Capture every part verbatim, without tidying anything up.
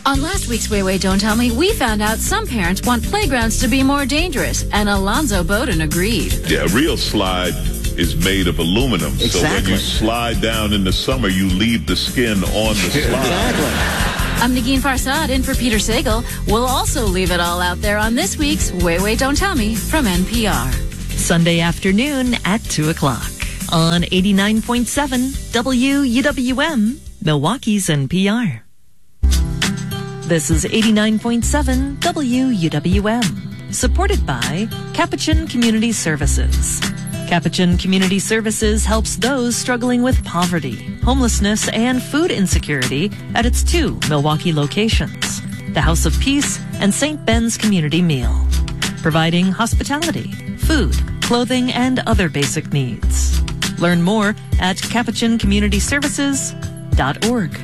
On last week's Way Way Don't Tell Me, we found out some parents want playgrounds to be more dangerous, and Alonzo Bowden agreed. Yeah, a real slide is made of aluminum. Exactly. So when you slide down in the summer, you leave the skin on the slide. Exactly. I'm Negin Farsad in for Peter Sagal. We'll also leave it all out there on this week's Way Way Don't Tell Me from N P R. Sunday afternoon at two o'clock on eighty-nine point seven W U W M, Milwaukee's N P R. This is eighty-nine point seven W U W M, supported by Capuchin Community Services. Capuchin Community Services helps those struggling with poverty, homelessness, and food insecurity at its two Milwaukee locations, the House of Peace and Saint Ben's Community Meal, providing hospitality, food, clothing, and other basic needs. Learn more at capuchin community services dot org.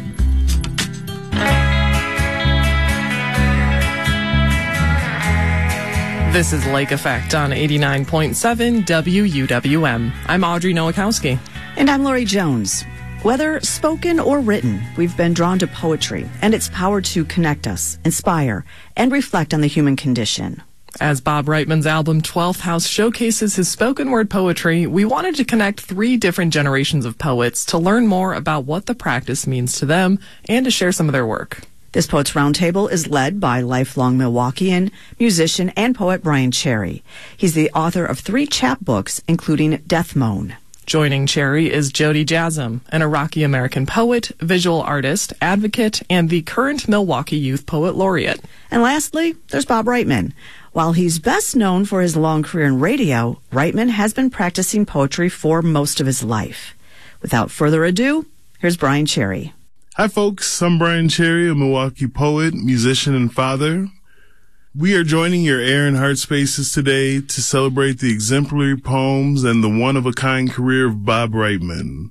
This is Lake Effect on eighty-nine point seven W U W M. I'm Audrey Nowakowski. And I'm Lori Jones. Whether spoken or written, we've been drawn to poetry and its power to connect us, inspire, and reflect on the human condition. As Bob Reitman's album twelfth House showcases his spoken word poetry, we wanted to connect three different generations of poets to learn more about what the practice means to them and to share some of their work. This Poets Roundtable is led by lifelong Milwaukeean, musician, and poet Brian Cherry. He's the author of three chapbooks, including Death Moan. Joining Cherry is Jody Jasm, an Iraqi-American poet, visual artist, advocate, and the current Milwaukee Youth Poet Laureate. And lastly, there's Bob Reitman. While he's best known for his long career in radio, Reitman has been practicing poetry for most of his life. Without further ado, here's Brian Cherry. Hi, folks. I'm Brian Cherry, a Milwaukee poet, musician, and father. We are joining your air and heart spaces today to celebrate the exemplary poems and the one-of-a-kind career of Bob Reitman.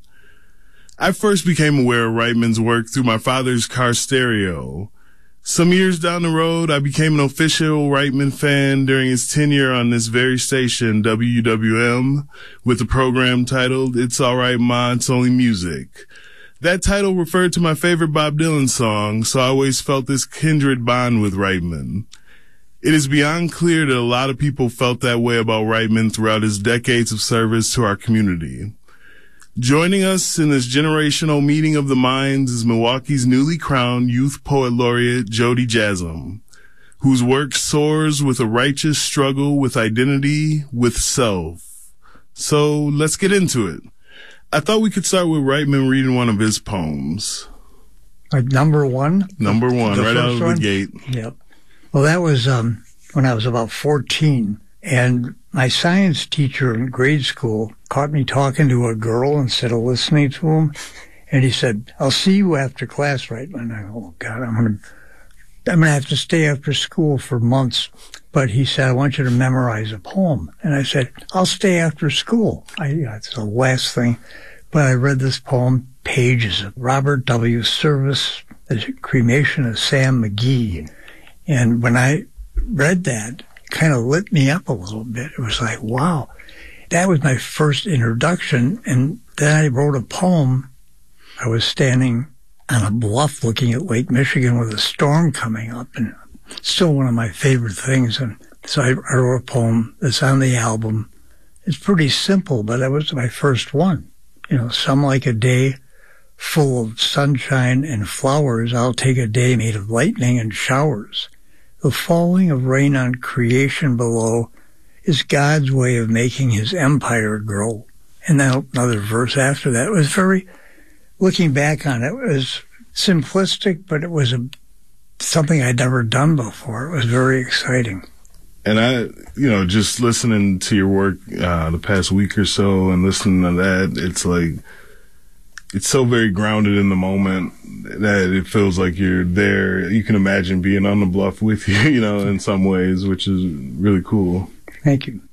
I first became aware of Reitman's work through my father's car stereo. Some years down the road, I became an official Reitman fan during his tenure on this very station, W U W M, with a program titled It's All Right, Ma, It's Only Music. That title referred to my favorite Bob Dylan song, so I always felt this kindred bond with Reitman. It is beyond clear that a lot of people felt that way about Reitman throughout his decades of service to our community. Joining us in this generational meeting of the minds is Milwaukee's newly crowned Youth Poet Laureate, Jody Jasm, whose work soars with a righteous struggle with identity, with self. So let's get into it. I thought we could start with Reitman reading one of his poems. Like number one? Number one, The right out of one? the gate. Yep. Well, that was um, when I was about fourteen, and my science teacher in grade school caught me talking to a girl instead of listening to him, and he said, "I'll see you after class, Reitman." I go, "Oh, God, I'm going to I'm gonna have to stay after school for months." But he said, "I want you to memorize a poem." And I said, "I'll stay after school." I, that's the last thing. But I read this poem, Pages of Robert W. Service, The Cremation of Sam McGee. And when I read that, it kind of lit me up a little bit. It was like, wow, that was my first introduction. And then I wrote a poem. I was standing on a bluff looking at Lake Michigan with a storm coming up, and still one of my favorite things. And so I, I wrote a poem that's on the album. It's pretty simple, but that was my first one. You know, some like a day full of sunshine and flowers, I'll take a day made of lightning and showers. The falling of rain on creation below is God's way of making his empire grow. And then another verse after that. It was very, looking back on it, it was simplistic, but it was a something I'd never done before. It was very exciting. And I, you know, just listening to your work uh, the past week or so and listening to that, it's like, it's so very grounded in the moment that it feels like you're there. You can imagine being on the bluff with you, you know, in some ways, which is really cool. Thank you.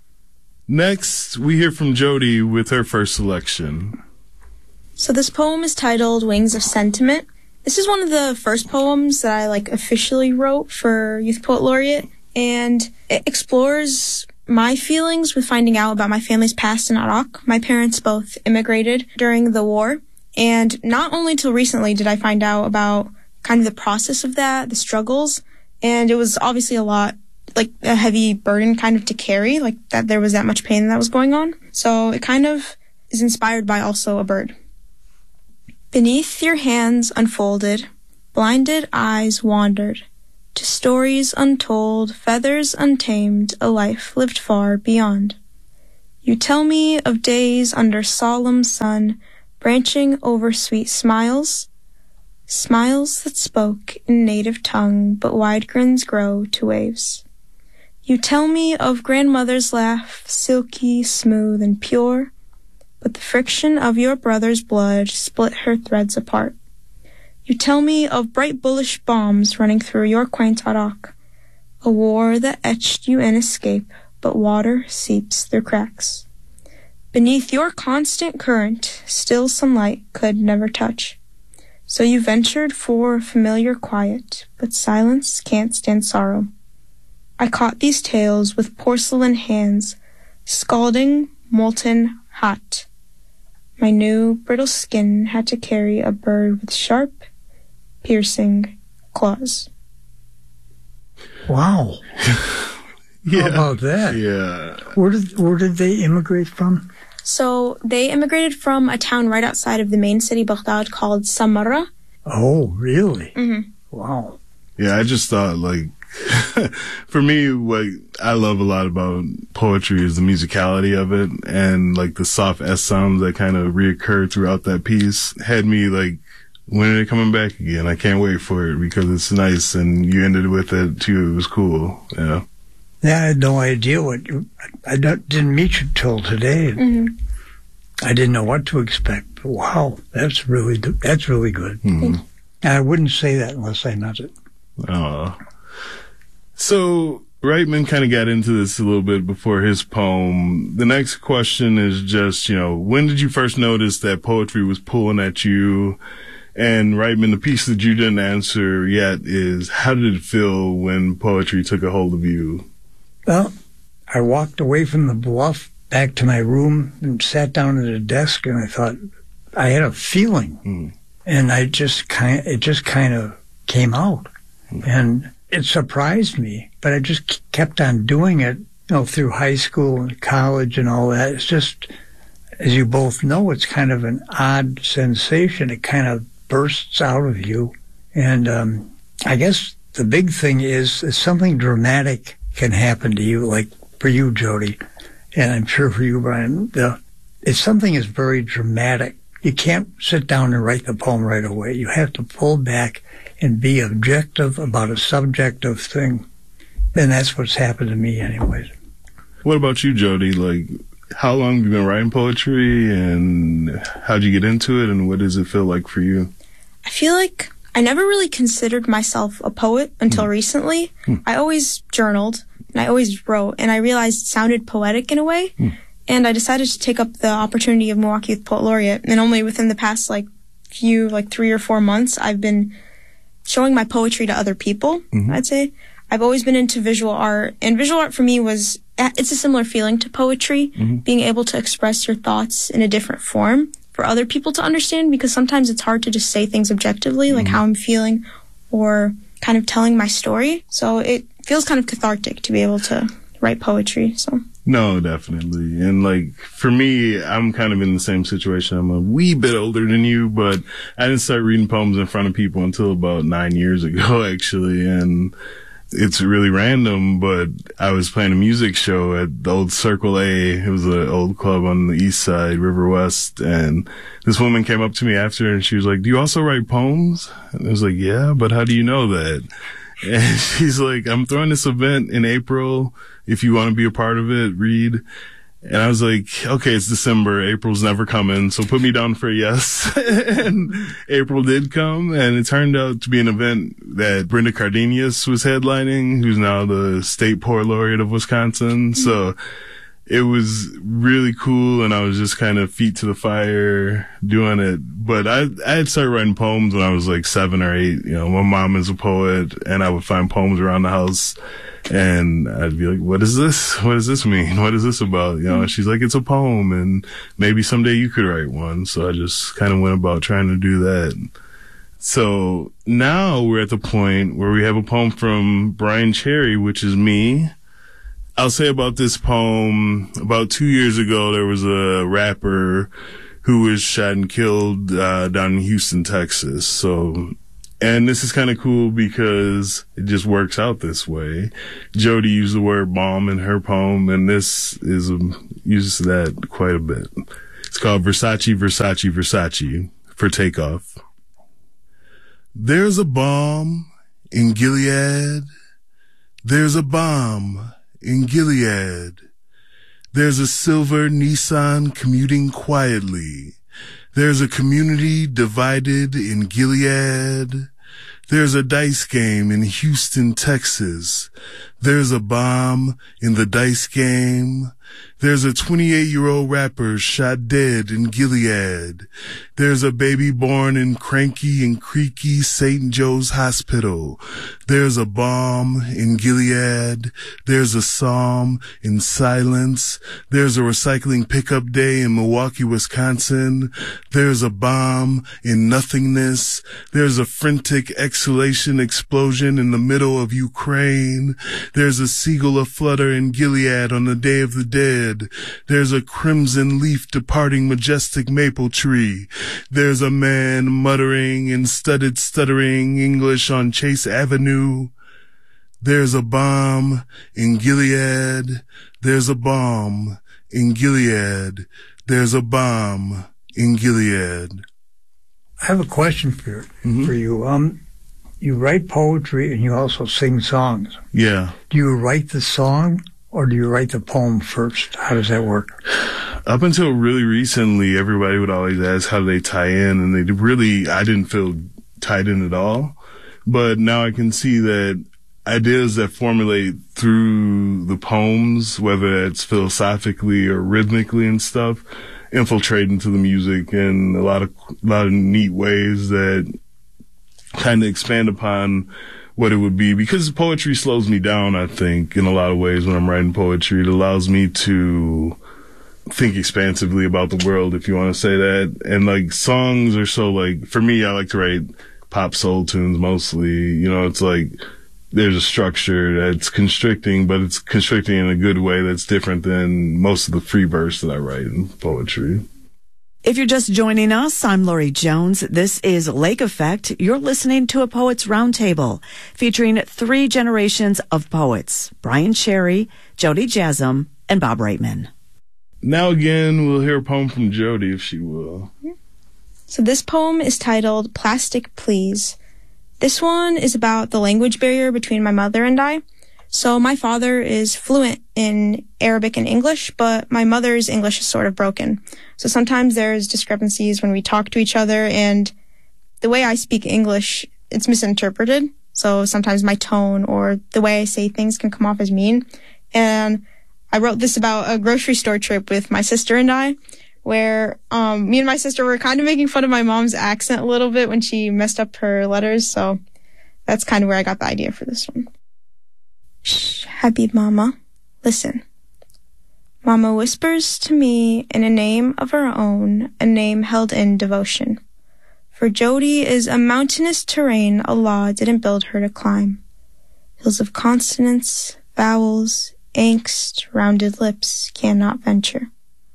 Next, we hear from Jody with her first selection. So this poem is titled Wings of Sentiment. This is one of the first poems that I like officially wrote for Youth Poet Laureate, and it explores my feelings with finding out about my family's past in Iraq. My parents both immigrated during the war, and not only till recently did I find out about kind of the process of that, the struggles. And it was obviously a lot, like a heavy burden kind of to carry, like that there was that much pain that was going on. So it kind of is inspired by also a bird. Beneath your hands unfolded, blinded eyes wandered to stories untold, feathers untamed, a life lived far beyond. You tell me of days under solemn sun, branching over sweet smiles, smiles that spoke in native tongue, but wide grins grow to waves. You tell me of grandmother's laugh, silky, smooth, and pure, but the friction of your brother's blood split her threads apart. You tell me of bright bullish bombs running through your quaint Arak, a war that etched you in escape, but water seeps through cracks. Beneath your constant current, still sunlight could never touch. So you ventured for familiar quiet, but silence can't stand sorrow. I caught these tales with porcelain hands, scalding, molten, hot. My new brittle skin had to carry a bird with sharp, piercing claws. Wow. Yeah. How about that? Yeah. Where did where did they immigrate from? So they immigrated from a town right outside of the main city, Baghdad, called Samarra. Oh, really? Mm-hmm. Wow. Yeah, I just thought, like, for me, what I love a lot about poetry is the musicality of it, and like the soft S sounds that kind of reoccur throughout that piece had me like, when are they coming back again? I can't wait for it because it's nice, and you ended with it too. It was cool. Yeah. Yeah, I had no idea what you, I don't, didn't meet you till today. Mm-hmm. I didn't know what to expect. But wow, that's really that's really good. Mm-hmm. And I wouldn't say that unless I meant it. Oh. So Reitman kind of got into this a little bit before his poem. The next question is just, you know, when did you first notice that poetry was pulling at you? And Reitman, the piece that you didn't answer yet is, how did it feel when poetry took a hold of you? Well, I walked away from the bluff back to my room and sat down at a desk, and I thought, I had a feeling. Mm. And I just kind it just kind of came out. Mm. And it surprised me, but I just kept on doing it, you know, through high school and college and all that. It's just, as you both know, it's kind of an odd sensation. It kind of bursts out of you. And um, I guess the big thing is, is something dramatic can happen to you, like for you, Jody, and I'm sure for you, Brian. The, if something is very dramatic, you can't sit down and write the poem right away. You have to pull back and be objective about a subjective thing. And that's what's happened to me anyways. What about you, Jody? Like, how long have you been writing poetry, and how'd you get into it, and what does it feel like for you? I feel like I never really considered myself a poet until mm. recently. Mm. I always journaled, and I always wrote, and I realized it sounded poetic in a way. Mm. And I decided to take up the opportunity of Milwaukee Youth Poet Laureate. And only within the past, like, few, like, three or four months, I've been showing my poetry to other people, mm-hmm. I'd say. I've always been into visual art, and visual art for me was, it's a similar feeling to poetry, mm-hmm. being able to express your thoughts in a different form for other people to understand, because sometimes it's hard to just say things objectively, like mm-hmm. how I'm feeling, or kind of telling my story. So it feels kind of cathartic to be able to write poetry, so. No, definitely. And like, for me, I'm kind of in the same situation. I'm a wee bit older than you, but I didn't start reading poems in front of people until about nine years ago, actually. And it's really random, but I was playing a music show at the old Circle A. It was an old club on the east side, River West. And this woman came up to me after, and she was like, "Do you also write poems?" And I was like, "Yeah, but how do you know that?" And she's like, "I'm throwing this event in April. If you want to be a part of it, read." And I was like, okay, it's December. April's never coming, so put me down for a yes. And April did come, and it turned out to be an event that Brenda Cardenius was headlining, who's now the state poet laureate of Wisconsin. Mm-hmm. So it was really cool, and I was just kind of feet to the fire doing it. But I, I had started writing poems when I was like seven or eight. You know, my mom is a poet, and I would find poems around the house. And I'd be like, what is this? What does this mean? What is this about? You know, and she's like, it's a poem, and maybe someday you could write one. So I just kind of went about trying to do that. So now we're at the point where we have a poem from Brian Cherry, which is me. I'll say about this poem, about two years ago, there was a rapper who was shot and killed uh, down in Houston, Texas. So, and this is kind of cool because it just works out this way. Jody used the word bomb in her poem, and this is um, uses that quite a bit. It's called Versace, Versace, Versace for Takeoff. There's a bomb in Gilead. There's a bomb in Gilead. There's a silver Nissan commuting quietly. There's a community divided in Gilead. There's a dice game in Houston, Texas. There's a bomb in the dice game. There's a twenty-eight-year-old rapper shot dead in Gilead. There's a baby born in cranky and creaky Saint Joe's Hospital. There's a bomb in Gilead. There's a psalm in silence. There's a recycling pickup day in Milwaukee, Wisconsin. There's a bomb in nothingness. There's a frantic exhalation explosion in the middle of Ukraine. There's a seagull aflutter in Gilead on the Day of the Dead. There's a crimson leaf departing majestic maple tree. There's a man muttering in studded stuttering English on Chase Avenue. There's a bomb in Gilead. There's a bomb in Gilead. There's a bomb in Gilead. I have a question for, Mm-hmm. for you. Um, you write poetry and you also sing songs. Yeah. Do you write the song or do you write the poem first? How does that work? Up until really recently, everybody would always ask how they tie in, and they really, I didn't feel tied in at all. But now I can see that ideas that formulate through the poems, whether it's philosophically or rhythmically and stuff, infiltrate into the music in a lot of, a lot of neat ways that kind of expand upon what it would be, because poetry slows me down, I think, in a lot of ways when I'm writing poetry. It allows me to think expansively about the world, if you want to say that. And like songs are so like, for me, I like to write pop soul tunes mostly. You know, it's like there's a structure that's constricting, but it's constricting in a good way that's different than most of the free verse that I write in poetry. If you're just joining us, I'm Lori Jones. This is Lake Effect. You're listening to a Poets Roundtable featuring three generations of poets: Brian Cherry, Jody Jasm, and Bob Reitman. Now again, we'll hear a poem from Jody, if she will. So this poem is titled Plastic Please. This one is about the language barrier between my mother and I. So my father is fluent in Arabic and English, but my mother's English is sort of broken. So sometimes there's discrepancies when we talk to each other, and the way I speak English, it's misinterpreted. So sometimes my tone or the way I say things can come off as mean. And I wrote this about a grocery store trip with my sister and I, where um me and my sister were kind of making fun of my mom's accent a little bit when she messed up her letters. So that's kind of where I got the idea for this one. Shh, Habib Mama, listen. Mama whispers to me in a name of her own, a name held in devotion. For Jody is a mountainous terrain Allah didn't build her to climb. Hills of consonants, vowels, angst, rounded lips cannot venture.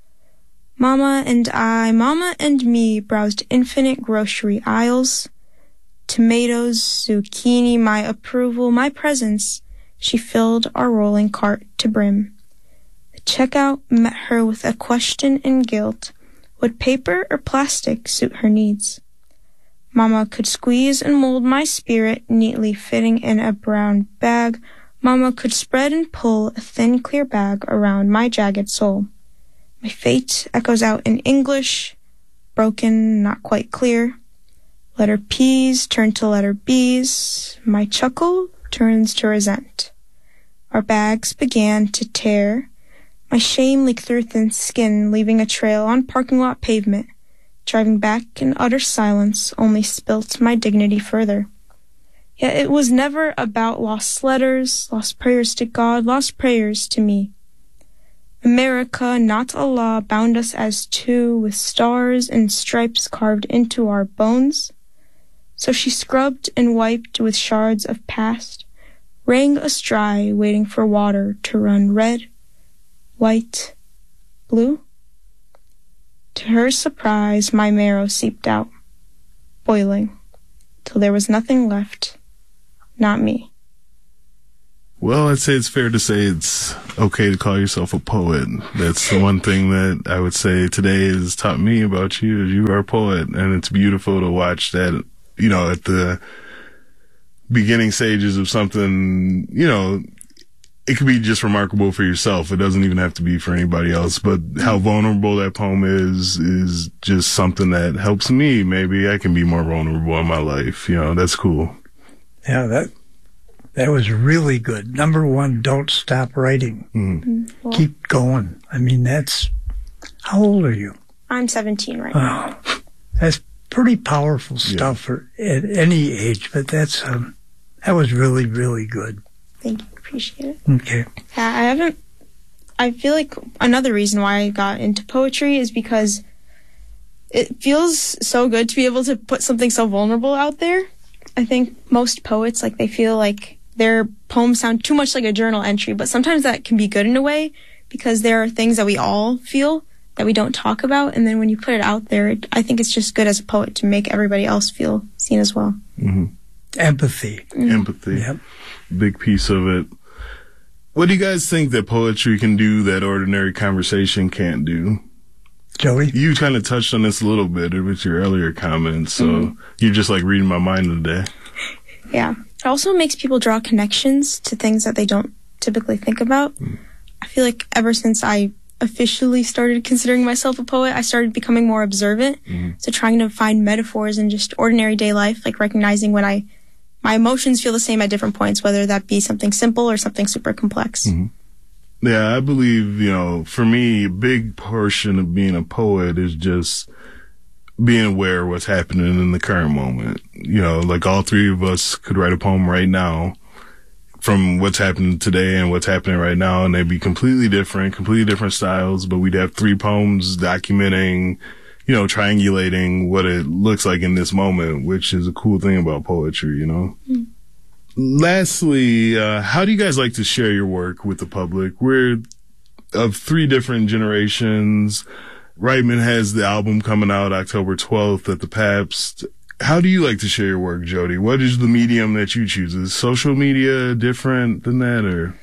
Mama and I, Mama and me browsed infinite grocery aisles. Tomatoes, zucchini, my approval, my presence. She filled our rolling cart to brim. The checkout met her with a question and guilt. Would paper or plastic suit her needs? Mama could squeeze and mold my spirit, neatly fitting in a brown bag. Mama could spread and pull a thin, clear bag around my jagged soul. My fate echoes out in English, broken, not quite clear. Letter P's turn to letter B's. My chuckle turns to resent. Our bags began to tear. My shame leaked through thin skin, leaving a trail on parking lot pavement. Driving back in utter silence only spilt my dignity further. Yet it was never about lost letters, lost prayers to God, lost prayers to me. America, not Allah, bound us as two with stars and stripes carved into our bones. So she scrubbed and wiped with shards of past, rang astray, waiting for water to run red, white, blue. To her surprise, my marrow seeped out, boiling, till there was nothing left, not me. Well, I'd say it's fair to say it's okay to call yourself a poet. That's the one thing that I would say today has taught me about you, is you are a poet, and it's beautiful to watch that, you know, at the beginning stages of something, you know, it could be just remarkable for yourself. It doesn't even have to be for anybody else, but how vulnerable that poem is, is just something that helps me. Maybe I can be more vulnerable in my life. You know, that's cool. Yeah, that, that was really good. Number one, don't stop writing. Mm. Well, Keep going. I mean, that's, how old are you? I'm seventeen right now. Oh, that's pretty powerful stuff for at any age, but that's, um, that was really, really good. Thank you. Appreciate it. Okay. Yeah, I haven't, I feel like another reason why I got into poetry is because it feels so good to be able to put something so vulnerable out there. I think most poets, like, they feel like their poems sound too much like a journal entry, but sometimes that can be good in a way, because there are things that we all feel that we don't talk about, and then when you put it out there, it, I think it's just good as a poet to make everybody else feel seen as well. Mm-hmm. Empathy. Mm. Empathy. Yep. Big piece of it. What do you guys think that poetry can do that ordinary conversation can't do? Joey? You kind of touched on this a little bit with your earlier comments, so Mm-hmm. you're just like reading my mind today. Yeah. It also makes people draw connections to things that they don't typically think about. Mm. I feel like ever since I officially started considering myself a poet, I started becoming more observant. Mm-hmm. So trying to find metaphors in just ordinary day life, like recognizing when I my emotions feel the same at different points, whether that be something simple or something super complex. Mm-hmm. Yeah, I believe, you know, for me, a big portion of being a poet is just being aware of what's happening in the current moment. You know, like all three of us could write a poem right now from what's happening today and what's happening right now, and they'd be completely different, completely different styles, but we'd have three poems documenting, you know, triangulating what it looks like in this moment, which is a cool thing about poetry, you know? Mm. Lastly, uh, how do you guys like to share your work with the public? We're of three different generations. Reitman has the album coming out October twelfth at the Pabst. How do you like to share your work, Jody? What is the medium that you choose? Is social media different than that, or?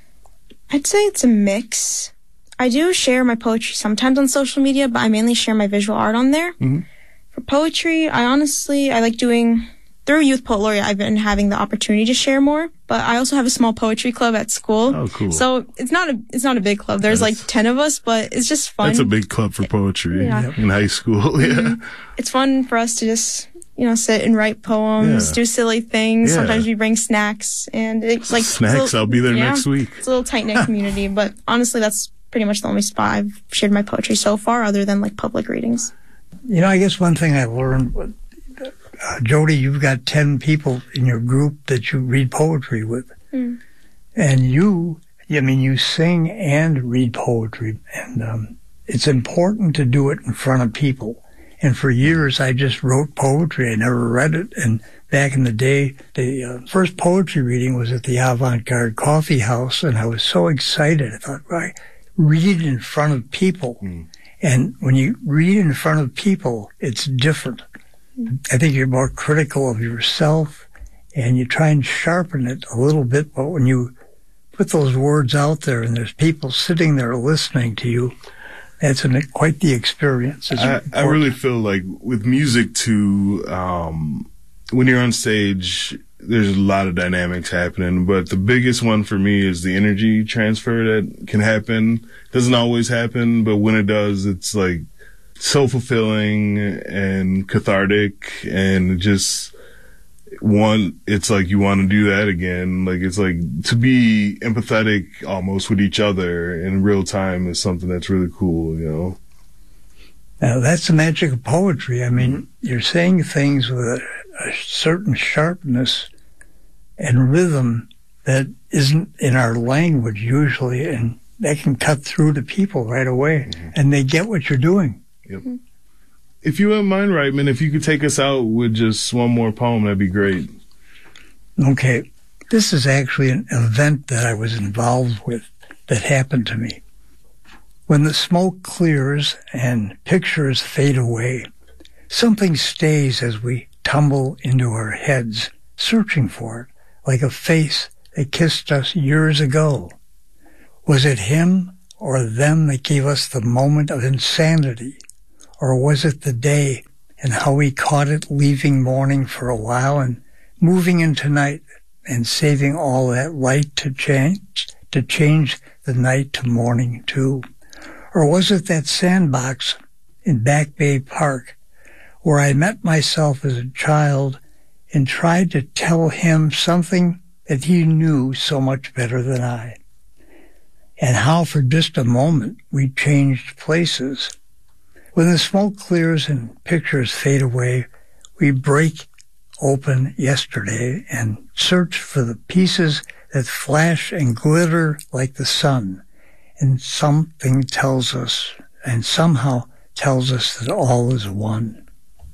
I'd say it's a mix. I do share my poetry sometimes on social media, but I mainly share my visual art on there. Mm-hmm. For poetry, I honestly, I like doing, through Youth Poet Laureate, I've been having the opportunity to share more, but I also have a small poetry club at school. Oh, cool. So it's not a, it's not a big club. There's that's, like ten of us, but it's just fun. That's a big club for poetry yeah. in high school. Yeah. Mm-hmm. It's fun for us to just, you know, sit and write poems, yeah. do silly things. Yeah. Sometimes we bring snacks, and it's like snacks. Little, I'll be there yeah, next week. It's a little tight knit community, but honestly, that's pretty much the only spot I've shared my poetry so far, other than like public readings. You know, I guess one thing I learned, uh, Jody, you've got ten people in your group that you read poetry with, mm. and you, I mean, you sing and read poetry, and um, it's important to do it in front of people. And for years, I just wrote poetry. I never read it. And back in the day, the uh, first poetry reading was at the Avant-Garde Coffee House, and I was so excited. I thought, right, read in front of people. Mm. And when you read in front of people, it's different. Mm. I think you're more critical of yourself, and you try and sharpen it a little bit. But when you put those words out there and there's people sitting there listening to you, that's an, quite the experience. I, I really feel like with music too, um, when you're on stage, there's a lot of dynamics happening, but the biggest one for me is the energy transfer that can happen. Doesn't always happen, but when it does, it's like so fulfilling and cathartic, and just one, it's like you want to do that again. Like, it's like to be empathetic almost with each other in real time is something that's really cool, you know? Now, that's the magic of poetry. I mean, you're saying things with a, a certain sharpness and rhythm that isn't in our language usually, and that can cut through to people right away, mm-hmm. and they get what you're doing. Yep. if you wouldn't mind, Reitman, if you could take us out with just one more poem, that'd be great. Okay. This is actually an event that I was involved with that happened to me. When the smoke clears and pictures fade away, something stays as we tumble into our heads, searching for it, like a face that kissed us years ago. Was it him or them that gave us the moment of insanity? Or was it the day and how we caught it leaving morning for a while and moving into night and saving all that light to change, to change the night to morning too? Or was it that sandbox in Back Bay Park where I met myself as a child and tried to tell him something that he knew so much better than I? And how for just a moment we changed places. When the smoke clears and pictures fade away, we break open yesterday and search for the pieces that flash and glitter like the sun. And something tells us, and somehow tells us that all is one.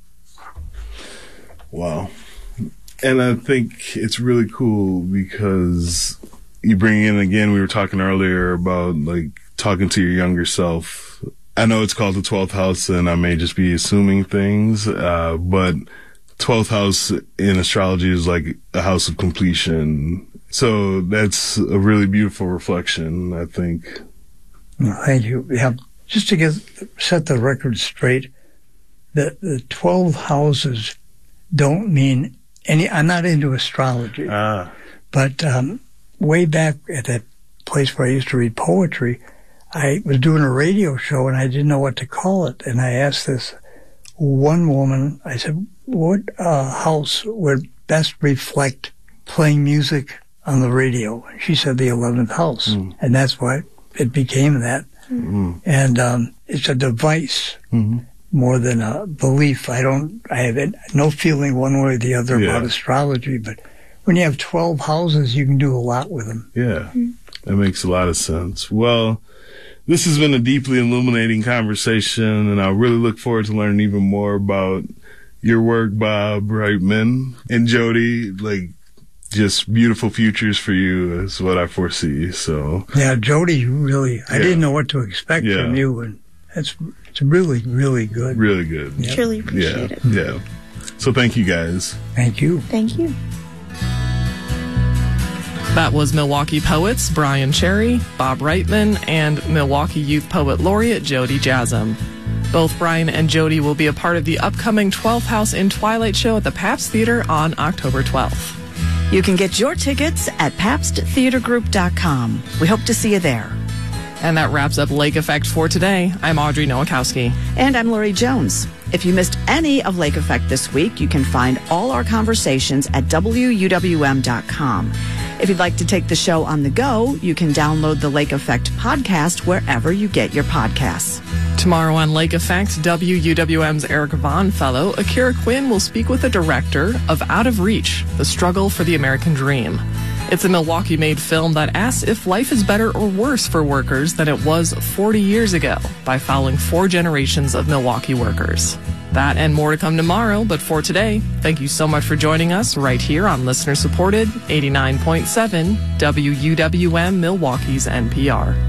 Wow. And I think it's really cool because you bring in, again, we were talking earlier about like talking to your younger self. I know it's called the twelfth house and I may just be assuming things, uh, but twelfth house in astrology is like a house of completion. So that's a really beautiful reflection, I think. Well, thank you. Yeah, just to get set the record straight, the, the twelve houses don't mean any, I'm not into astrology, Ah. but um, way back at that place where I used to read poetry, I was doing a radio show and I didn't know what to call it. And I asked this one woman, I said, what uh, house would best reflect playing music on the radio? And she said the eleventh house. Mm. And that's why it became that. Mm. And um, it's a device mm-hmm. more than a belief. I don't, I have no feeling one way or the other yeah. about astrology, but when you have twelve houses, you can do a lot with them. Yeah, mm. that makes a lot of sense. Well, this has been a deeply illuminating conversation, and I really look forward to learning even more about your work, Bob Reitman. And Jody, like, just beautiful futures for you is what I foresee. So yeah, Jody, really, I yeah. didn't know what to expect yeah. from you, and it's it's really, really good. Really good. Yep. Truly appreciate yeah. it. Yeah. So thank you, guys. Thank you. Thank you. That was Milwaukee poets Brian Cherry, Bob Reitman, and Milwaukee Youth Poet Laureate Jody Jasm. Both Brian and Jody will be a part of the upcoming twelfth House in Twilight show at the Pabst Theater on October twelfth. You can get your tickets at pabst theater group dot com. We hope to see you there. And that wraps up Lake Effect for today. I'm Audrey Nowakowski. And I'm Lori Jones. If you missed any of Lake Effect this week, you can find all our conversations at W U W M dot com. If you'd like to take the show on the go, you can download the Lake Effect podcast wherever you get your podcasts. Tomorrow on Lake Effect, W U W M's Eric Vaughn fellow Akira Quinn will speak with the director of Out of Reach, The Struggle for the American Dream. It's a Milwaukee-made film that asks if life is better or worse for workers than it was forty years ago by following four generations of Milwaukee workers. That and more to come tomorrow, but for today, thank you so much for joining us right here on listener-supported eighty-nine point seven W U W M Milwaukee's N P R.